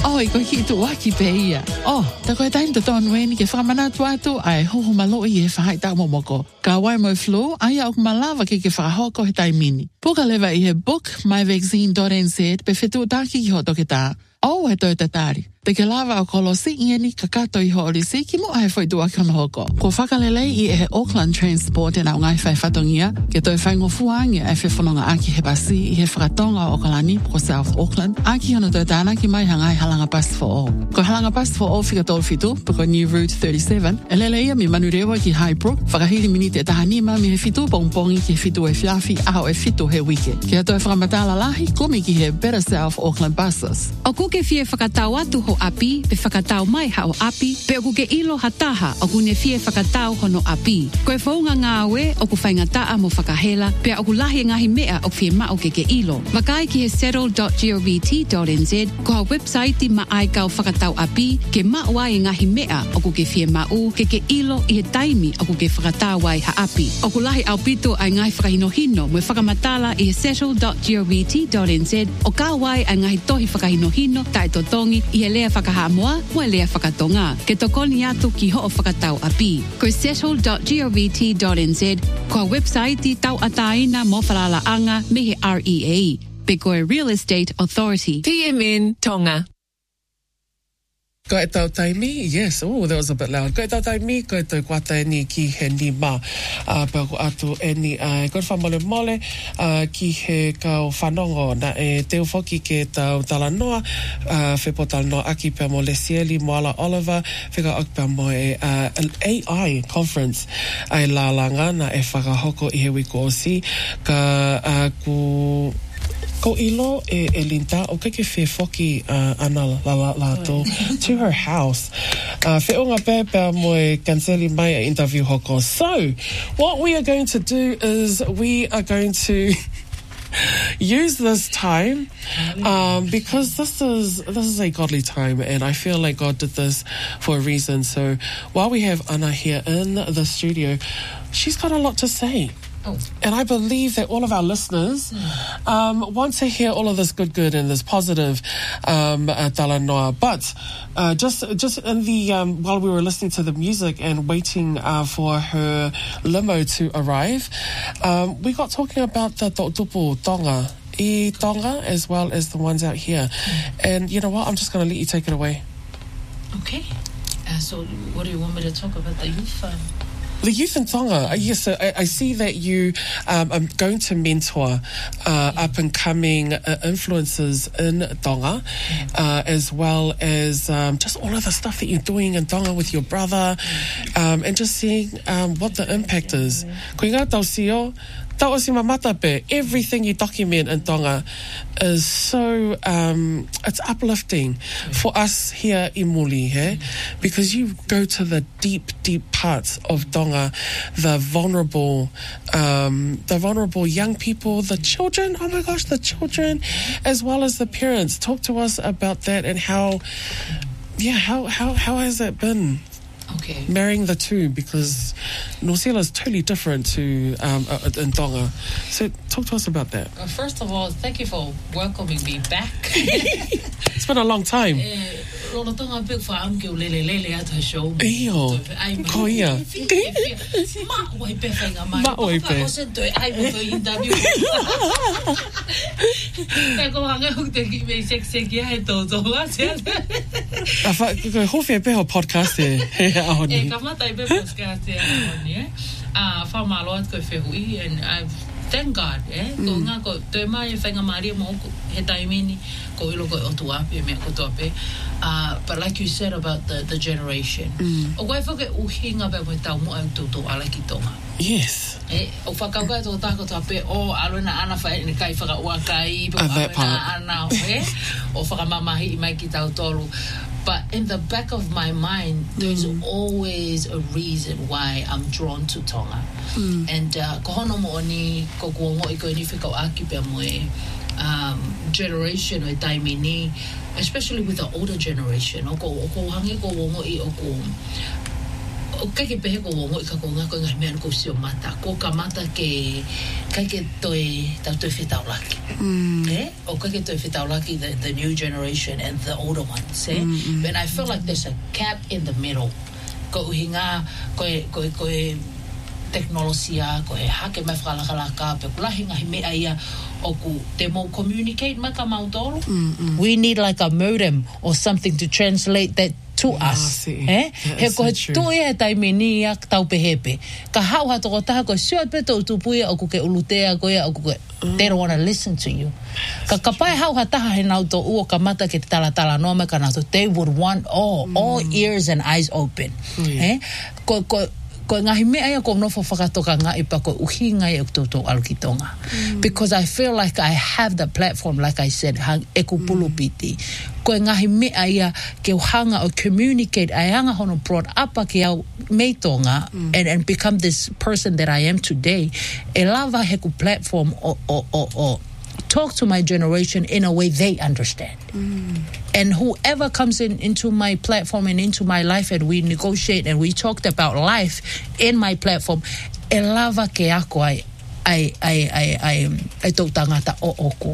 Oh, iko ki tu waki pe ia. Oh, ta koe taim to ton weni ke whamana tuatu ai hoho malo i he whahai tau momoko. Ka wai mo flu, ai au malawa ke whahoko he taimini. Puka lewa i he book, myvaccine.nz, pe whetu taki ki hoto ke tā. Oh, he toi tatari. Te ke lava o kolosi ieni ka kato I hoolisi ki mo ai foi dua kono hoko. Ko whakalelei I he Auckland Transport e nau ngai whai whatongia, ke toi whai ngofuangia e whewhanonga aki he basi I he whakatonga o Kalani ko South Auckland, aki hono toi tāna ki mai hangai halanga pass for all. Ko halanga pass for all whika tolu fitu, pako New Route 37, e lele ia mi manurewa ki Highbrook, whakahiri minite e tahanima mi he fitu pongpongi ki he fitu e whiawhi aho e fitu he wike. Ki toi whakamatala lahi, kumi ki he Better South Auckland buses. O kuke fie whakatau atu ho api, pe whakatau mai hao api, pe o kuke ilo hataha o kune fie whakatau hono api. Koe whaunga ngā we o ku whaingataa mo whakahela, pe o ku lahi ngahi mea o fie mao ke ilo. Wakai ki he settle.govt.nz, ko ha website ma ai kau whakatau api, ke mao ai ngahi mea o kuke fie mau, ke ilo I he taimi o kuke whakatau ai ha api. O ku lahi au pito ai ngai whakahinohino, mo whakamatala I he settle.govt.nz, o ka wai ai ngahi tohi whakahinohino, tai totongi, I he lea whakahamoa, mo lea whakatonga. Ke tokoni atu ki ho o whakatau api. Ko settle.govt.nz, ko website tau ataina mo whalalaanga me he REA. Pe koe Real Estate Authority. PMN Tonga. Ko e tau taimi, yes, oh, that was a bit loud. Ko e tau taimi, ko e tau kuata ni ki he nima. Pau ko atu e ni ko whamole mole ki he kau whanongo na e teo whoki ke tau talanoa, whepo talanoa aki pia mo le sieli Moala Oliver, whika ok pia mo e AI conference ai lalanga na e whakahoko I he wiko o si, ka ko ilo e linta o keke whi whoki ana lato to her house. Whiunga pepe mo e canceli mai a interview hoko. So, what we are going to do is we are going to use this time because this is a godly time and I feel like God did this for a reason. So while we have Anna here in the studio, she's got a lot to say. Oh. And I believe that all of our listeners want to hear all of this good and this positive talanoa. But just in the while we were listening to the music and waiting for her limo to arrive, we got talking about the tupu Tonga, I Tonga, as well as the ones out here. And you know what? I'm just going to let you take it away. Okay. So what do you want me to talk about? The youth? The youth in Tonga, yes, I see that you are going to mentor up-and-coming influencers in Tonga, as well as just all of the stuff that you're doing in Tonga with your brother, and just seeing what the impact is. Ko inga tau sio, tau si mamata pe, everything you document in Tonga is so, it's uplifting for us here in Muli, because you go to the deep parts of Tonga, the vulnerable young people, the children, oh my gosh, the children, as well as the parents. Talk to us about that and how has that been? Okay. Marrying the two, because Nosela is totally different to in Tonga. So talk to us about that. First of all, thank you for welcoming me back. It's been a long time. Lolo Tonga big for amke lele at her show. Eyo. Koia. Ma oi pefa mai. Ma oi pe. Ai mo interview. Ko hanga hukte ki me sexy ai to wa se. Afa ko hofe pe ho podcast e. E kamata I be podcast e oni. Fa malo at ko fehui and I've thank God, ko nga ko te mai whainga maria mo he taimini ko ilo ko o tuape me ko tuape. But like you said about the generation, o koe whake uhinga pe mo tau mo au tuto ala ki Tonga. Yes. O whakaukai tō tāko tuape o aluena ana whae ni kai whakauakai o aluena ana o whakamamahi I mai ki tau tolu. But in the back of my mind, there's always a reason why I'm drawn to Tonga. And ko hono mo oni ko kuongo I koe ni whikau aki pia mo generation o taimini, especially with the older generation. O ko hangi ko wongo I o ko o kai pehe ko ngo ka ko nga ko ngai me ko sio mata ko ka mata ke kai ke toi ta toi fitaulaki o kai ke toi fitaulaki the new generation and the older ones but I feel like there's a gap in the middle ko hinga ko teknolosia ko he hake me whakalaka pe kulahi ngahi me aia o ku te mo communicate maka mautolo we need like a modem or something to translate that to us he ko tu e taimi ni ak tau pehepe ka hau ha toko taha ko sio pe to tupuia o ku ke ulutea ko ia o ku they don't want to listen to you ka kapai hau ha taha he nau to uo ka mata ke tala no me kana to they would want all ears and eyes open ko ngahi me ai ko no fo whakatoka ngai pa ko uhi ngai e toto alukitonga because I feel like I have the platform like I said hang e ku pulupiti ko ngahi me ai ke hanga o communicate ai anga hono brought up ke au meitonga and become this person that I am today e lava he ku platform o talk to my generation in a way they understand and whoever comes into my platform and into my life and we negotiate and we talked about life in my platform e lava ke ako ai tau tangata o oko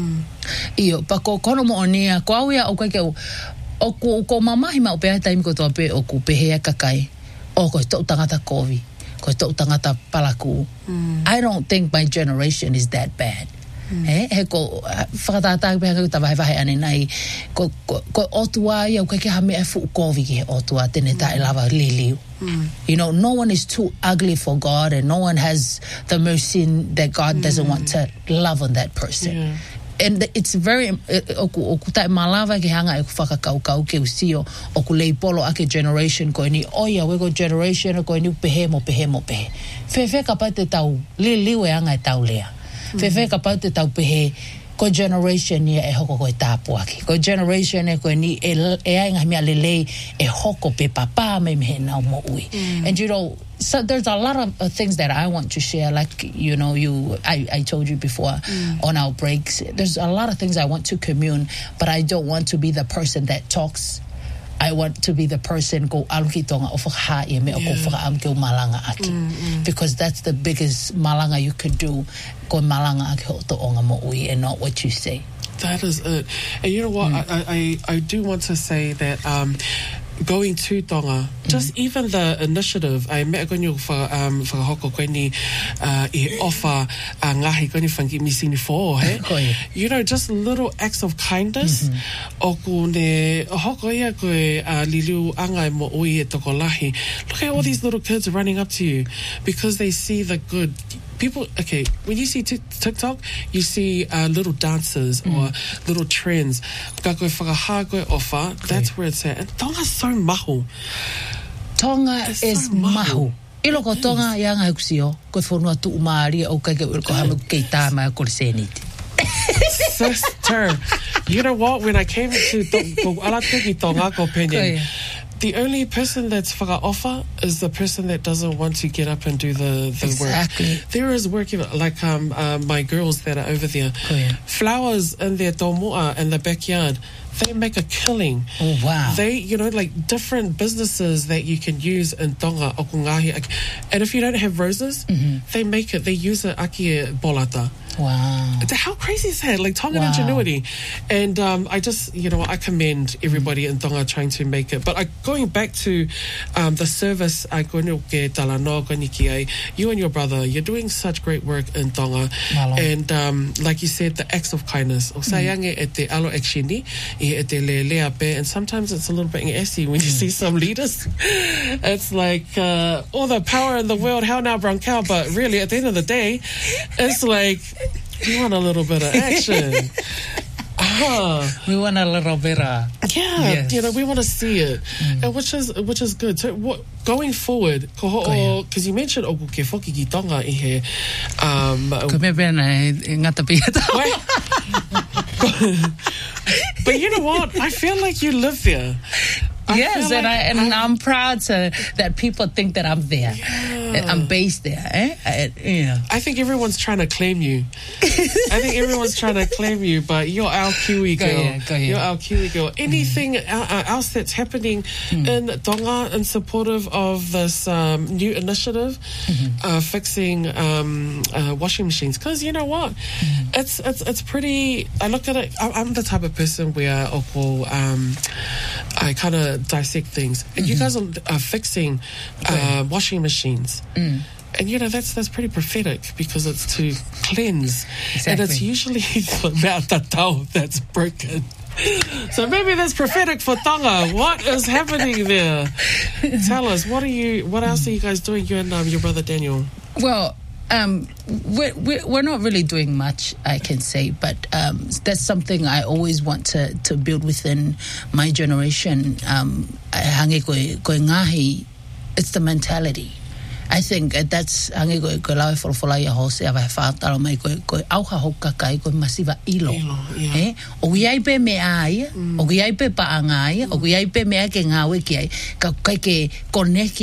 io pa ko kono mo onia ko awia o ke o ko mamahi ma o pe taimi ko to pe o ku pehea kakai o ko tau tangata kovi ko tau tangata palaku I don't think my generation is that bad he ko whakatata pe ka tawai vai ane nai ko otua ia ko ke ha me fu kovi ke otua tene ta lava liliu you know no one is too ugly for God and no one has the mercy that God doesn't want to love on that person and it's very oku tai malava ke hanga e whakakau ke usio oku leipolo ake generation ko ni oia we go generation ko ni pehe fe ka pa te tau liliu e anga e tau lea Fefe ka pau te tau pehe ko generation ni e hoko ko e tāpu aki. Ko generation e ko ni e ainga mea lelei e hoko pe papa me me nau mo ui. And you know, so there's a lot of things that I want to share. Like, you know, I told you before on our breaks, there's a lot of things I want to commune, but I don't want to be the person that talks. I want to be the person go alukitonga o whakaha e me o ko whakaam ke o malanga aki. Because that's the biggest malanga you could do, ko malanga aki ho to onga mo ui and not what you say. That is it. And you know what, I do want to say that going to Tonga, just even the initiative, I met konyo whakahoko koe ni I offer ngahi koe ni whangi misini fō, he? You know, just little acts of kindness. Oku ne hoko ia koe liliu anga mo ui e toko lahi. Look at all these little kids running up to you because they see the good. People, okay, when you see TikTok, you see little dances or little trends. Ka koe whakaha koe ofa, that's where it's at. And Tonga's so mahu. Tonga is mahu. Ilo ko Tonga ianga hekusio, koe whonua tu umaari o kai ko hamu kei tāma ko seniti. Sister, you know what? When I came to Tonga ko pene, the only person that's whaka-offer is the person that doesn't want to get up and do the work. There is work, like my girls that are over there. Flowers in their tomua in the backyard, they make a killing. Oh, wow. They, you know, like different businesses that you can use in Tonga, okungahi. And if you don't have roses, they make it, they use it aki bolata. Wow. How crazy is that? Like Tongan ingenuity. And I just, you know, I commend everybody in Tonga trying to make it. But going back to the service, you and your brother, you're doing such great work in Tonga. And like you said, the acts of kindness. And sometimes it's a little bit ngesi when you see some leaders. It's like all the power in the world, how now Brancao? But really, at the end of the day, it's like, we want a little bit of action. We want a little bit of you know, we want to see it, and which is good. So what going forward, because you mentioned ke foki ki Tonga I here. But you know what? I feel like you live there. Yes, and I'm proud that people think that I'm there. I'm based there. I think everyone's trying to claim you. But you're our Kiwi girl. You're our Kiwi girl. Anything else that's happening in Tonga in supportive of this new initiative, fixing washing machines? Because you know what, it's pretty. I look at it. I'm the type of person where I kind of dissect things. And you guys are fixing washing machines. And you know that's pretty prophetic because it's to cleanse, and it's usually the Tātou that's broken. So maybe that's prophetic for Tonga. What is happening there? Tell us, what else are you guys doing, you and your brother Daniel? Well, we're not really doing much, I can say, but that's something I always want to build within my generation. It's the mentality. I think that's hangi ko lawe folfolai ho se ava fatalo mai ko auha hoka kai ko masiva ilo o giai pe me ai o giai pe pa angai o giai pe me ke ngawe ki ai ka kai ke connect